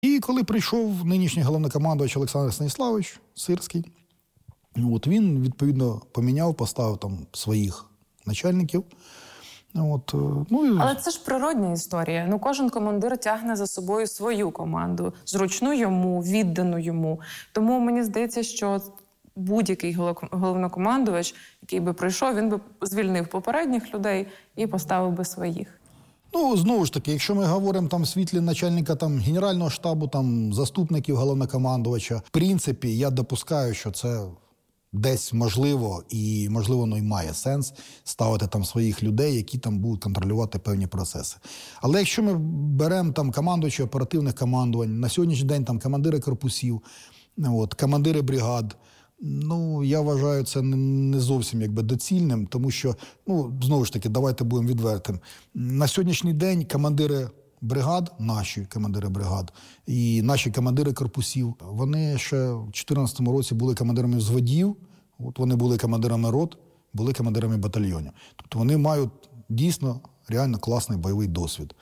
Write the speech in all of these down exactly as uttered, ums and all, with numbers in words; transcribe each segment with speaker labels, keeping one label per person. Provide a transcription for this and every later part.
Speaker 1: І коли прийшов нинішній головнокомандувач Олександр Станіславович Сирський, от він, відповідно, поміняв, поставив там своїх начальників. От, ну, і...
Speaker 2: Але це ж природня історія. Ну, кожен командир тягне за собою свою команду, зручну йому, віддану йому. Тому мені здається, що будь-який головнокомандувач, який би прийшов, він би звільнив попередніх людей і поставив би своїх.
Speaker 1: Ну, знову ж таки, якщо ми говоримо там в світлі начальника там, Генерального штабу, там, заступників головнокомандувача, в принципі, я допускаю, що це десь можливо, і можливо воно і має сенс ставити там своїх людей, які там будуть контролювати певні процеси. Але якщо ми беремо там командувачі оперативних командувань, на сьогоднішній день там командири корпусів, от, командири бригад, ну, я вважаю це не зовсім якби доцільним, тому що, ну, знову ж таки, давайте будемо відвертим. На сьогоднішній день командири бригад, наші командири бригад і наші командири корпусів, вони ще в дві тисячі чотирнадцятому році були командирами взводів, от вони були командирами рот, були командирами батальйонів. Тобто вони мають дійсно реально класний бойовий досвід.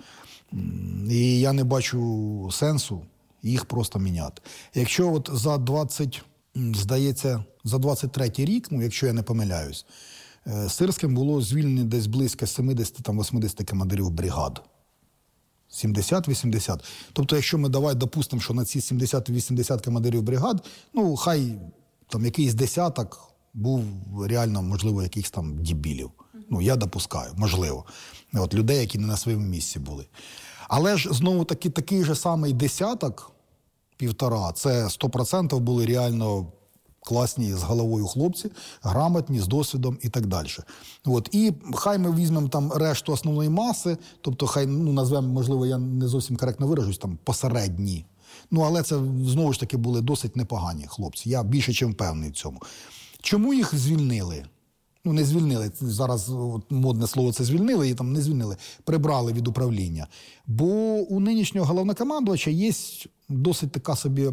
Speaker 1: І я не бачу сенсу їх просто міняти. Якщо от за двадцять, здається, за двадцять третій рік, ну, якщо я не помиляюсь, Сирським було звільнено десь близько сімдесят-вісімдесят командирів бригад. сімдесят-вісімдесят. Тобто, якщо ми давай допустимо, що на ці сімдесят-вісімдесят командирів бригад, ну, хай там якийсь десяток був реально, можливо, якихось там дебілів. Ну, я допускаю, можливо. От людей, які не на своєму місці були. Але ж, знову-таки, такий же самий десяток, півтора, це сто відсотків були реально класні з головою хлопці, грамотні, з досвідом і так далі. От. І хай ми візьмемо там решту основної маси, тобто хай, ну, назвемо, можливо, я не зовсім коректно виражусь, там посередні. Ну, але це, знову ж таки, були досить непогані хлопці. Я більше чим впевнений в цьому. Чому їх звільнили? Ну, не звільнили, зараз от, модне слово це звільнили, і там не звільнили, прибрали від управління. Бо у нинішнього головнокомандувача є досить така собі,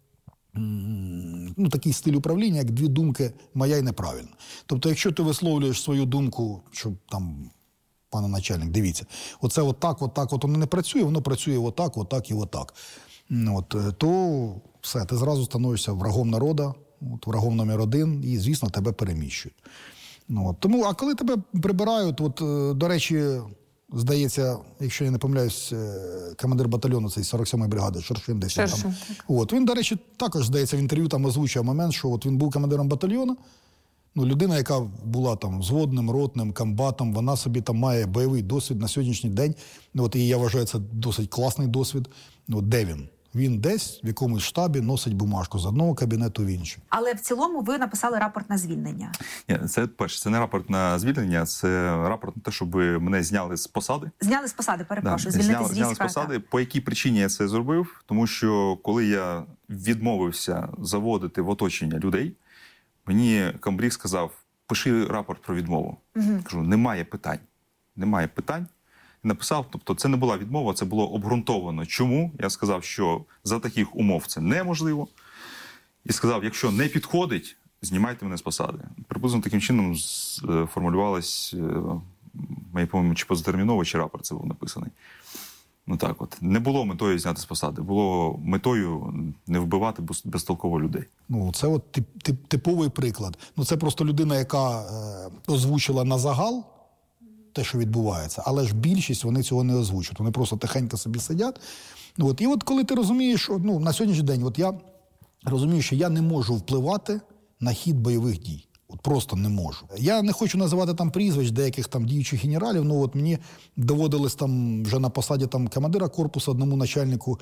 Speaker 1: ну, такий стиль управління, як дві думки моя і неправильна. Тобто, якщо ти висловлюєш свою думку, що там, пане начальник, дивіться, оце отак, отак, от воно не працює, воно працює отак, отак і отак. От, то все, ти зразу становишся врагом народу, от, врагом номер один, і, звісно, тебе переміщують. От, тому, а коли тебе прибирають, от, до речі, здається, якщо я не помиляюсь, командир батальйону цієї сорок сьомої бригади, Шершин десь.
Speaker 2: Шершин,
Speaker 1: там.
Speaker 2: так.
Speaker 1: От, він, до речі, також, здається, в інтерв'ю там озвучив момент, що от він був командиром батальйону. Ну, людина, яка була там взводним, ротним, комбатом, вона собі там має бойовий досвід на сьогоднішній день. От, і я вважаю, це досить класний досвід. От, де він? Він десь в якомусь штабі носить бумажку з одного кабінету в інший.
Speaker 3: Але в цілому ви написали рапорт на звільнення.
Speaker 4: Ні, це перше, це не рапорт на звільнення, це рапорт на те, щоб мене зняли з посади.
Speaker 3: Зняли з посади, перепрошую,
Speaker 4: Да,
Speaker 3: звільнити
Speaker 4: зняли,
Speaker 3: з війська.
Speaker 4: зняли з посади. По якій причині я це зробив? Тому що коли я відмовився заводити в оточення людей, мені комбриг сказав, пиши рапорт про відмову. Угу. Кажу, немає питань. Немає питань. Написав, тобто це не була відмова, це було обґрунтовано. Чому? Я сказав, що за таких умов це неможливо. І сказав, якщо не підходить, знімайте мене з посади. Приблизно таким чином формулювалось, моє, по-моєму, чи позатерміново, чи рапорт це був написаний. Ну так от. Не було метою зняти з посади, було метою не вбивати безтолково людей.
Speaker 1: Ну, це от тип, тип, типовий приклад. Ну, це просто людина, яка е, озвучила на загал те, що відбувається, але ж більшість вони цього не озвучують. Вони просто тихенько собі сидять. От. І от коли ти розумієш, ну, на сьогоднішній день, от я розумію, що я не можу впливати на хід бойових дій. От просто не можу. Я не хочу називати там прізвищ деяких там діючих генералів, ну от мені доводилось там вже на посаді там командира корпусу одному начальнику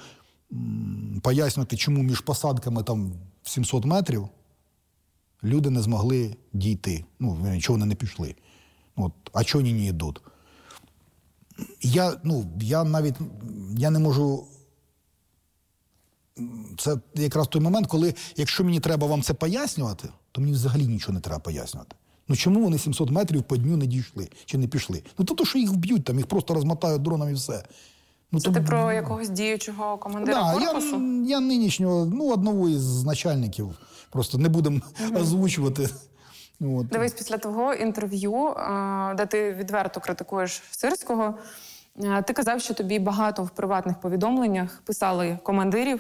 Speaker 1: м- пояснювати, чому між посадками там сімсот метрів люди не змогли дійти. Ну, чого вони не пішли. От, а чого вони не йдуть? Я, ну, я навіть, я не можу... Це якраз той момент, коли, якщо мені треба вам це пояснювати, то мені взагалі нічого не треба пояснювати. Ну чому вони сімсот метрів по дню не дійшли, чи не пішли? Ну то, то що їх вб'ють, там їх просто розмотають дроном і все. Ну,
Speaker 2: це
Speaker 1: то...
Speaker 2: ти про якогось діючого командира
Speaker 1: да,
Speaker 2: корпусу?
Speaker 1: Я, я нинішнього, ну, одного із начальників, просто не будемо угу. озвучувати. От.
Speaker 2: Дивись, після твого інтерв'ю, де ти відверто критикуєш Сирського, ти казав, що тобі багато в приватних повідомленнях писали командирів,